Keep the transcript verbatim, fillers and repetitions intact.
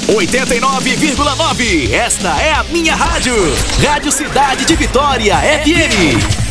oitenta e nove vírgula nove. Esta é a minha rádio. Rádio Cidade de Vitória F M.